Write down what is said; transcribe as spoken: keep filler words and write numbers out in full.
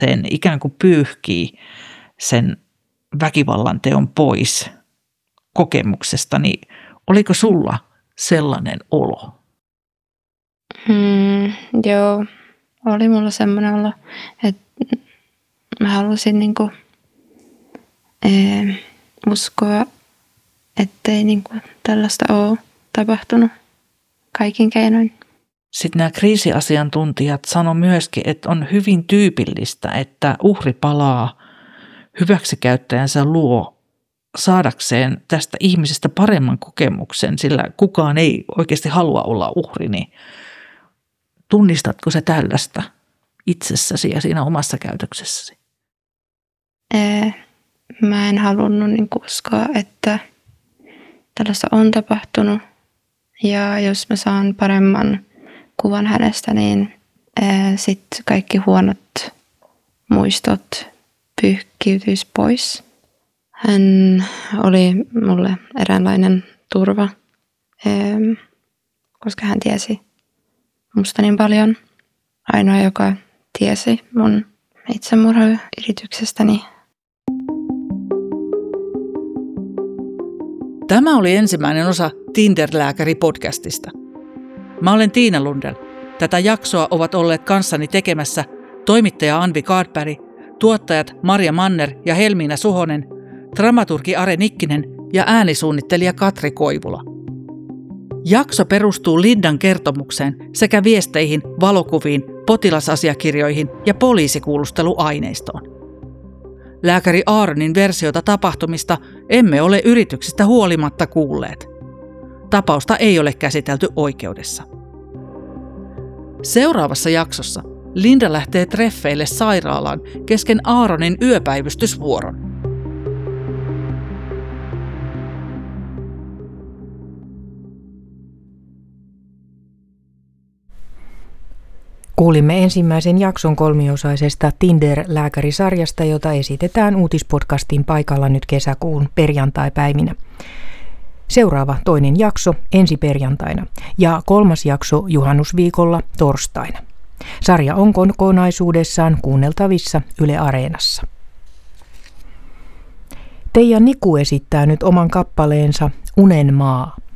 sen ikään kuin pyyhkii sen väkivallan teon pois kokemuksesta, niin oliko sulla sellainen olo? Mm, joo, oli mulla semmoinen olo, että mä halusin niinku, ee, uskoa, ettei niinku tällaista ole tapahtunut kaikin keinoin. Sitten nämä kriisiasiantuntijat sanoi myöskin, että on hyvin tyypillistä, että uhri palaa hyväksikäyttäjänsä luo saadakseen tästä ihmisestä paremman kokemuksen, sillä kukaan ei oikeasti halua olla uhri. Niin tunnistatko sä tällaista itsessäsi ja siinä omassa käytöksessäsi? Ee, mä en halunnut niin uskoa, että tällaista on tapahtunut. Ja jos mä saan paremman kuvan hänestä, niin sitten kaikki huonot muistot pyyhkiytyisi pois. Hän oli mulle eräänlainen turva, koska hän tiesi musta niin paljon. Ainoa, joka tiesi mun itsemurhayrityksestäni. Tämä oli ensimmäinen osa Tinder-lääkäri-podcastista. Mä olen Tiina Lundell. Tätä jaksoa ovat olleet kanssani tekemässä toimittaja Anvi Kaadberg, tuottajat Marja Manner ja Helmiina Suhonen, dramaturgi Are Nikkinen ja äänisuunnittelija Katri Koivula. Jakso perustuu Lindan kertomukseen sekä viesteihin, valokuviin, potilasasiakirjoihin ja poliisikuulusteluaineistoon. Lääkäri Aaronin versiota tapahtumista emme ole yrityksestä huolimatta kuulleet. Tapausta ei ole käsitelty oikeudessa. Seuraavassa jaksossa Linda lähtee treffeille sairaalaan kesken Aaronin yöpäivystysvuoron. Kuulimme ensimmäisen jakson kolmiosaisesta Tinder-lääkärisarjasta, jota esitetään uutispodcastin paikalla nyt kesäkuun perjantaipäivinä. Seuraava toinen jakso ensi perjantaina ja kolmas jakso juhannusviikolla torstaina. Sarja on kokonaisuudessaan kuunneltavissa Yle Areenassa. Teija Niku esittää nyt oman kappaleensa Unen maa.